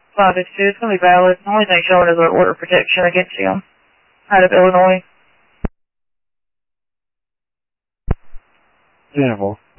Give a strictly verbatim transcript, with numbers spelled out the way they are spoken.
five fifty-two, it's going to be valid. The only thing showing is an order of protection against him out of Illinois. General.